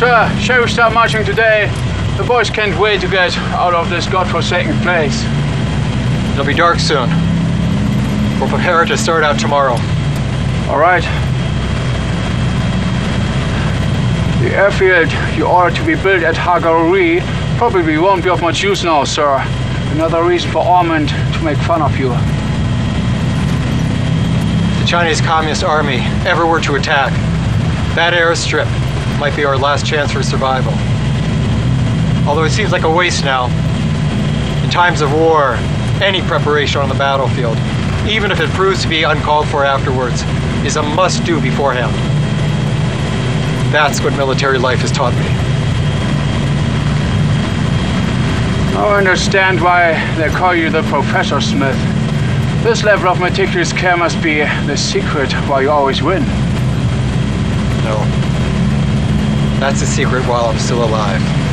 Sir, shall we start marching today? The boys can't wait to get out of this godforsaken place. It'll be dark soon. We'll prepare to start out tomorrow. All right. The airfield you ordered to be built at Hagaruri probably won't be of much use now, sir. Another reason for Ormond to make fun of you. If the Chinese Communist Army ever were to attack, that airstrip might be our last chance for survival. Although it seems like a waste now. In times of war, any preparation on the battlefield, even if it proves to be uncalled for afterwards, is a must-do beforehand. That's what military life has taught me. I understand why they call you the Professor Smith. This level of meticulous care must be the secret why you always win. No. That's a secret while I'm still alive.